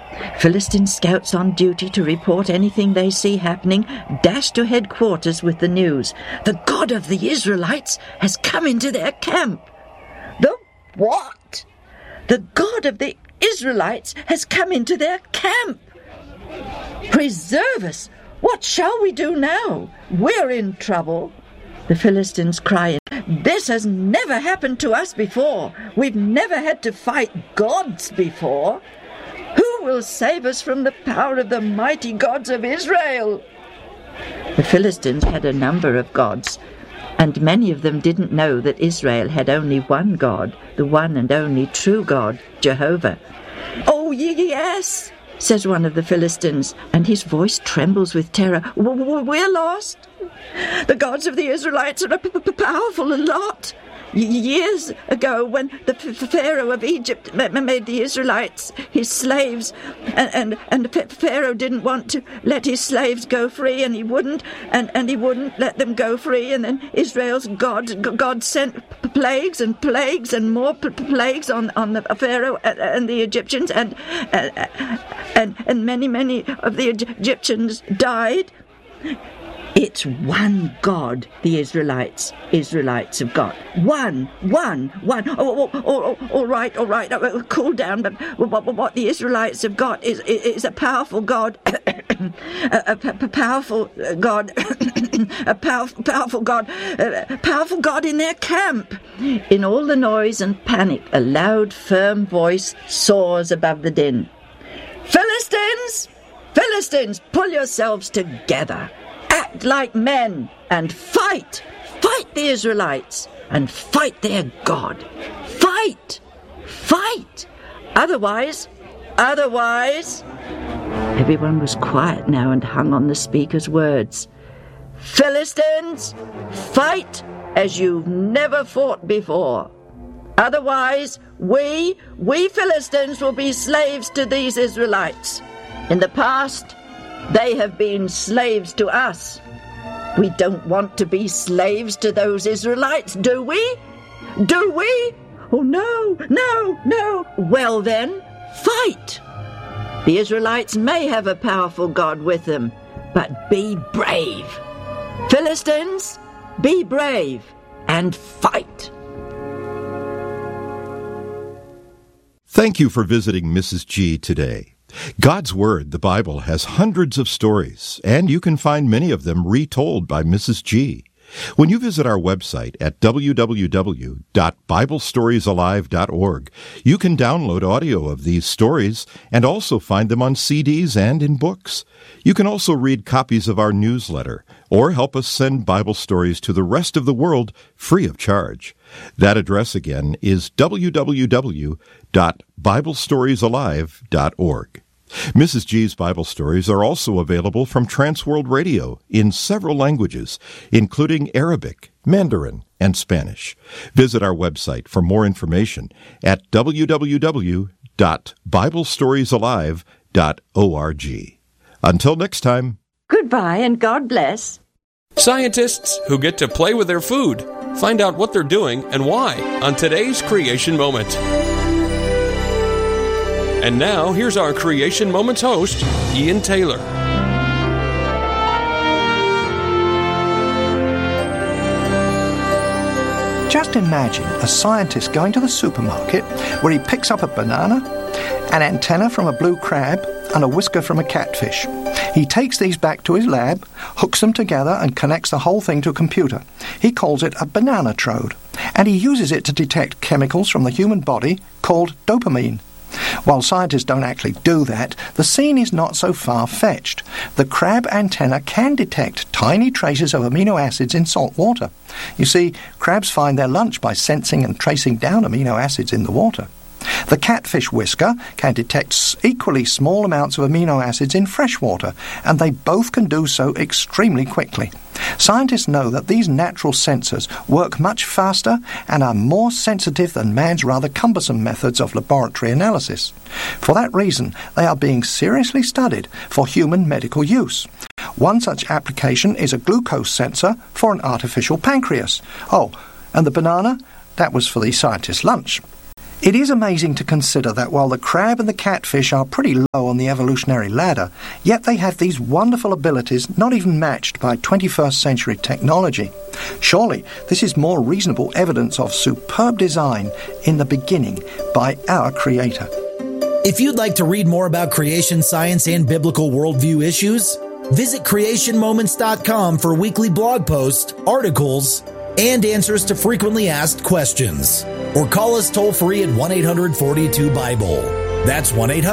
Philistine scouts on duty to report anything they see happening dash to headquarters with the news. The God of the Israelites has come into their camp. The what? The God of the Israelites has come into their camp. Preserve us! What shall we do now? We're in trouble. The Philistines cry, this has never happened to us before. We've never had to fight gods before. Who will save us from the power of the mighty gods of Israel? The Philistines had a number of gods, and many of them didn't know that Israel had only one God, the one and only true God, Jehovah. Oh, yes, says one of the Philistines, and his voice trembles with terror. We're lost. The gods of the Israelites are a powerful lot. Years ago, when the Pharaoh of Egypt made the Israelites his slaves, and Pharaoh didn't want to let his slaves go free, and he wouldn't let them go free, and then Israel's God sent plagues and more plagues on the Pharaoh and the Egyptians, and many of the Egyptians died. It's one God the Israelites have got. One. All right. Cool down. But what the Israelites have got is a powerful God, a powerful God, a powerful God in their camp. In all the noise and panic, a loud, firm voice soars above the din. Philistines, pull yourselves together. Act like men and fight the Israelites and fight their God. Fight! Otherwise... Everyone was quiet now and hung on the speaker's words. Philistines, fight as you've never fought before. Otherwise, we Philistines will be slaves to these Israelites. In the past, they have been slaves to us. We don't want to be slaves to those Israelites, do we? Oh, no. Well then, fight. The Israelites may have a powerful God with them, but be brave. Philistines, be brave and fight. Thank you for visiting Mrs. G today. God's Word, the Bible, has hundreds of stories, and you can find many of them retold by Mrs. G. When you visit our website at www.biblestoriesalive.org, you can download audio of these stories and also find them on CDs and in books. You can also read copies of our newsletter or help us send Bible stories to the rest of the world free of charge. That address again is www.biblestoriesalive.org. Mrs. G's Bible stories are also available from Transworld Radio in several languages, including Arabic, Mandarin, and Spanish. Visit our website for more information at www.biblestoriesalive.org. Until next time. Goodbye and God bless. Scientists who get to play with their food. Find out what they're doing and why on today's Creation Moment. And now, here's our Creation Moments host, Ian Taylor. Just imagine a scientist going to the supermarket where he picks up a banana, an antenna from a blue crab, and a whisker from a catfish. He takes these back to his lab, hooks them together, and connects the whole thing to a computer. He calls it a bananatrode, and he uses it to detect chemicals from the human body called dopamine. While scientists don't actually do that, the scene is not so far-fetched. The crab antenna can detect tiny traces of amino acids in salt water. You see, crabs find their lunch by sensing and tracing down amino acids in the water. The catfish whisker can detect equally small amounts of amino acids in fresh water, and they both can do so extremely quickly. Scientists know that these natural sensors work much faster and are more sensitive than man's rather cumbersome methods of laboratory analysis. For that reason, they are being seriously studied for human medical use. One such application is a glucose sensor for an artificial pancreas. Oh, and the banana? That was for the scientist's lunch. It is amazing to consider that while the crab and the catfish are pretty low on the evolutionary ladder, yet they have these wonderful abilities not even matched by 21st century technology. Surely this is more reasonable evidence of superb design in the beginning by our Creator. If you'd like to read more about creation science and biblical worldview issues, visit creationmoments.com for weekly blog posts, articles, and answers to frequently asked questions. Or call us toll-free at 1-800-42-BIBLE. That's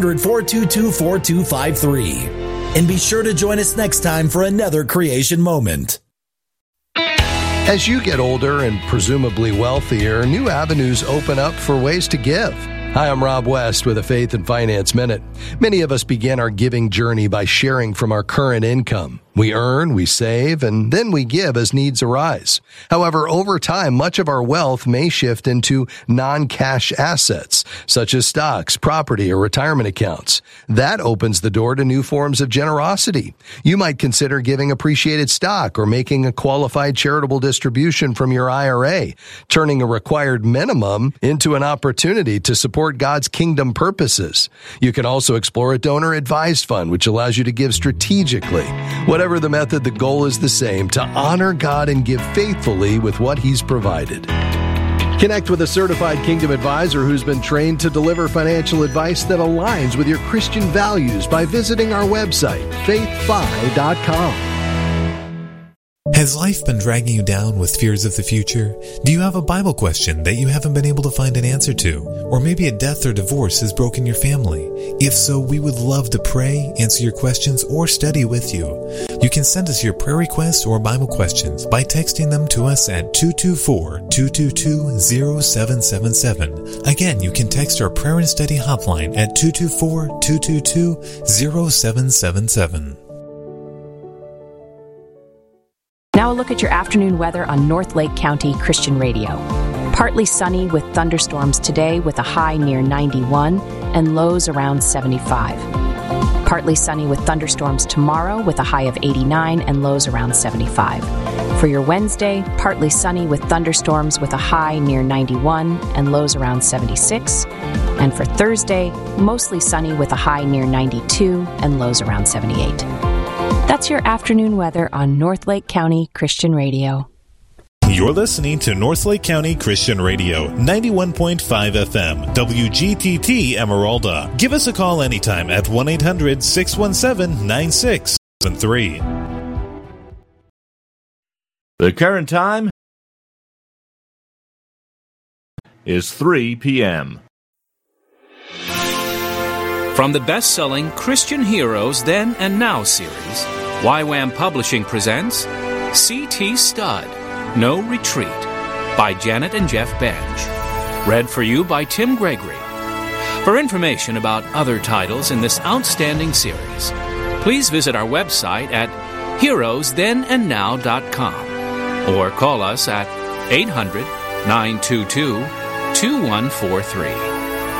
1-800-422-4253. And be sure to join us next time for another Creation Moment. As you get older and presumably wealthier, new avenues open up for ways to give. Hi, I'm Rob West with a Faith and Finance Minute. Many of us begin our giving journey by sharing from our current income. We earn, we save, and then we give as needs arise. However, over time, much of our wealth may shift into non-cash assets, such as stocks, property, or retirement accounts. That opens the door to new forms of generosity. You might consider giving appreciated stock or making a qualified charitable distribution from your IRA, turning a required minimum into an opportunity to support God's kingdom purposes. You can also explore a donor-advised fund, which allows you to give strategically. Whatever the method, the goal is the same, to honor God and give faithfully with what He's provided. Connect with a certified Kingdom advisor who's been trained to deliver financial advice that aligns with your Christian values by visiting our website, faithfi.com. Has life been dragging you down with fears of the future? Do you have a Bible question that you haven't been able to find an answer to? Or maybe a death or divorce has broken your family? If so, we would love to pray, answer your questions, or study with you. You can send us your prayer requests or Bible questions by texting them to us at 224-222-0777. Again, you can text our prayer and study hotline at 224-222-0777. Now a look at your afternoon weather on North Lake County Christian Radio. Partly sunny with thunderstorms today with a high near 91 and lows around 75. Partly sunny with thunderstorms tomorrow with a high of 89 and lows around 75. For your Wednesday, partly sunny with thunderstorms with a high near 91 and lows around 76. And for Thursday, mostly sunny with a high near 92 and lows around 78. That's your afternoon weather on North Lake County Christian Radio. You're listening to North Lake County Christian Radio, 91.5 FM, WGTT Emeralda. Give us a call anytime at 1-800-617-9673. The current time is 3 p.m. From the best-selling Christian Heroes Then and Now series, YWAM Publishing presents C.T. Studd, No Retreat, by Janet and Jeff Bench. Read for you by Tim Gregory. For information about other titles in this outstanding series, please visit our website at heroesthenandnow.com or call us at 800-922-2143.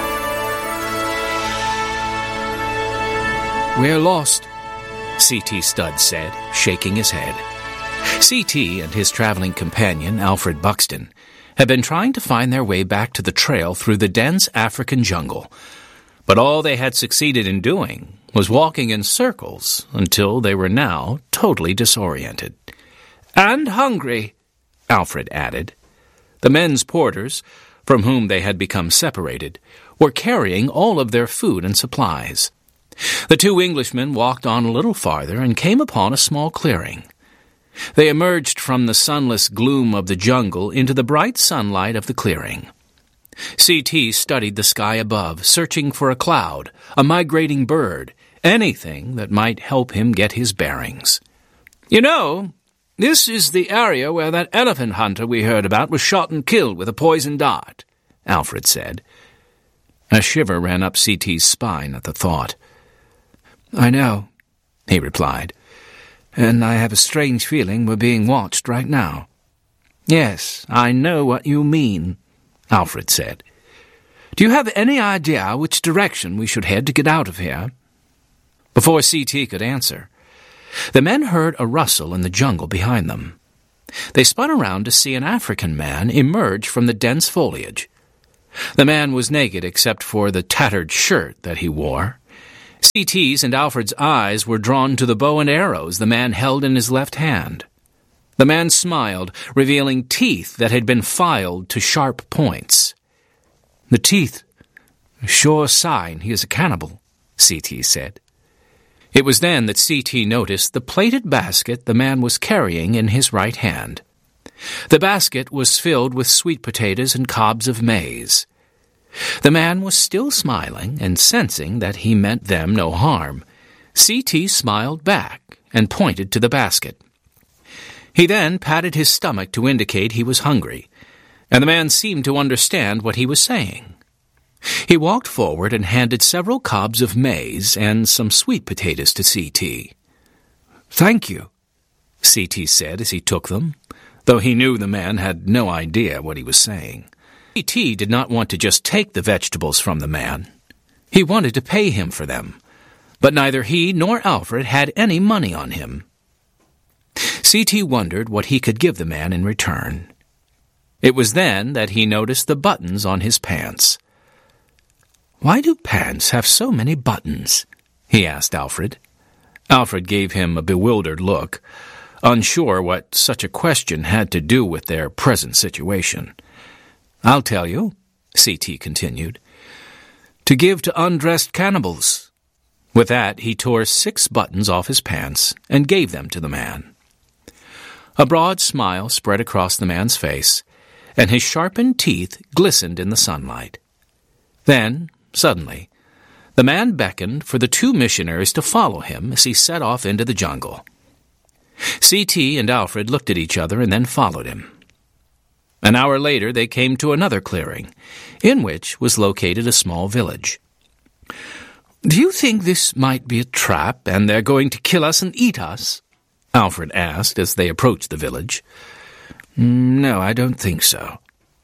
"We're lost," C.T. Studd said, shaking his head. C.T. and his traveling companion, Alfred Buxton, had been trying to find their way back to the trail through the dense African jungle. But all they had succeeded in doing was walking in circles until they were now totally disoriented. "And hungry," Alfred added. The men's porters, from whom they had become separated, were carrying all of their food and supplies. The two Englishmen walked on a little farther and came upon a small clearing. They emerged from the sunless gloom of the jungle into the bright sunlight of the clearing. C.T. studied the sky above, searching for a cloud, a migrating bird, anything that might help him get his bearings. "You know, this is the area where that elephant hunter we heard about was shot and killed with a poisoned dart," Alfred said. A shiver ran up C.T.'s spine at the thought. "I know," he replied, "and I have a strange feeling we're being watched right now." "Yes, I know what you mean," Alfred said. "Do you have any idea which direction we should head to get out of here?" Before C.T. could answer, the men heard a rustle in the jungle behind them. They spun around to see an African man emerge from the dense foliage. The man was naked except for the tattered shirt that he wore. C.T.'s and Alfred's eyes were drawn to the bow and arrows the man held in his left hand. The man smiled, revealing teeth that had been filed to sharp points. "The teeth, a sure sign he is a cannibal," C.T. said. It was then that C.T. noticed the plated basket the man was carrying in his right hand. The basket was filled with sweet potatoes and cobs of maize. The man was still smiling, and sensing that he meant them no harm, C.T. smiled back and pointed to the basket. He then patted his stomach to indicate he was hungry, and the man seemed to understand what he was saying. He walked forward and handed several cobs of maize and some sweet potatoes to C.T. "Thank you," C.T. said as he took them, though he knew the man had no idea what he was saying. C.T. did not want to just take the vegetables from the man. He wanted to pay him for them, but neither he nor Alfred had any money on him. C.T. wondered what he could give the man in return. It was then that he noticed the buttons on his pants. "Why do pants have so many buttons?" he asked Alfred. Alfred gave him a bewildered look, unsure what such a question had to do with their present situation. "I'll tell you," C.T. continued, "to give to undressed cannibals." With that, he tore 6 buttons off his pants and gave them to the man. A broad smile spread across the man's face, and his sharpened teeth glistened in the sunlight. Then, suddenly, the man beckoned for the 2 missionaries to follow him as he set off into the jungle. C.T. and Alfred looked at each other and then followed him. An hour later they came to another clearing, in which was located a small village. "Do you think this might be a trap, and they're going to kill us and eat us?" Alfred asked as they approached the village. "No, I don't think so,"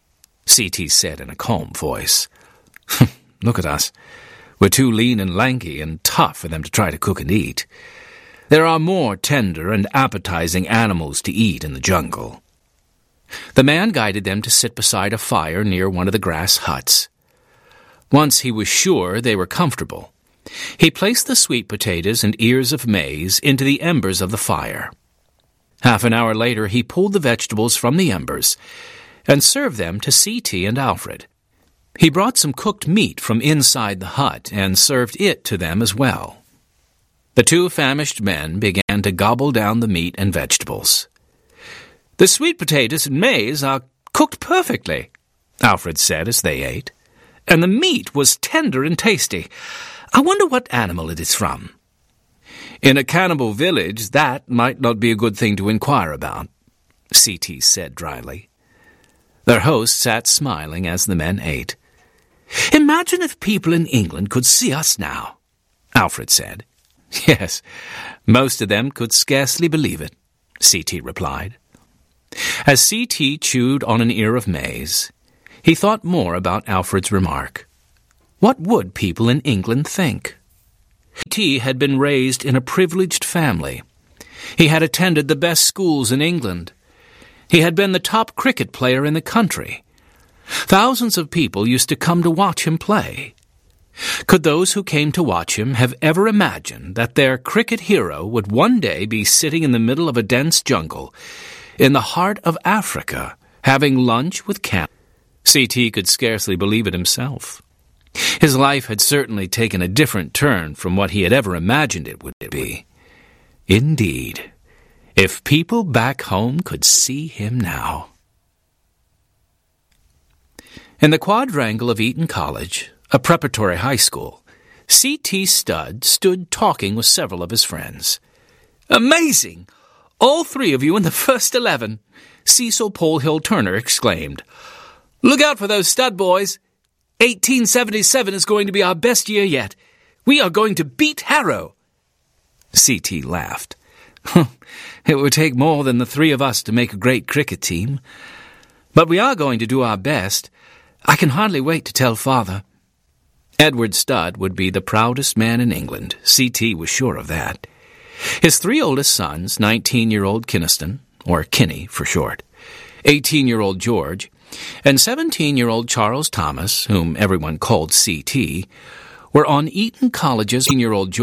C.T. said in a calm voice. "Look at us. We're too lean and lanky and tough for them to try to cook and eat. There are more tender and appetizing animals to eat in the jungle." The man guided them to sit beside a fire near one of the grass huts. Once he was sure they were comfortable, he placed the sweet potatoes and ears of maize into the embers of the fire. Half an hour later he pulled the vegetables from the embers and served them to C.T. and Alfred. He brought some cooked meat from inside the hut and served it to them as well. The 2 famished men began to gobble down the meat and vegetables. "The sweet potatoes and maize are cooked perfectly," Alfred said as they ate, "and the meat was tender and tasty. I wonder what animal it is from." "In a cannibal village, that might not be a good thing to inquire about," C.T. said dryly. Their host sat smiling as the men ate. "Imagine if people in England could see us now," Alfred said. "Yes, most of them could scarcely believe it," C.T. replied. As C.T. chewed on an ear of maize, he thought more about Alfred's remark. What would people in England think? C.T. had been raised in a privileged family. He had attended the best schools in England. He had been the top cricket player in the country. Thousands of people used to come to watch him play. Could those who came to watch him have ever imagined that their cricket hero would one day be sitting in the middle of a dense jungle, in the heart of Africa, having lunch with cannibals? C.T. could scarcely believe it himself. His life had certainly taken a different turn from what he had ever imagined it would be. Indeed, if people back home could see him now. In the quadrangle of Eton College, a preparatory high school, C.T. Studd stood talking with several of his friends. "Amazing! All 3 of you in the first 11, Cecil Polhill Turner exclaimed. "Look out for those Studd boys. 1877 is going to be our best year yet. We are going to beat Harrow." C.T. laughed. "It would take more than the 3 of us to make a great cricket team. But we are going to do our best. I can hardly wait to tell Father." Edward Studd would be the proudest man in England. C.T. was sure of that. His 3 oldest sons, 19-year-old Kynaston, or Kinney for short, 18-year-old George, and 17-year-old Charles Thomas, whom everyone called C.T., were on Eton College's 18-year-old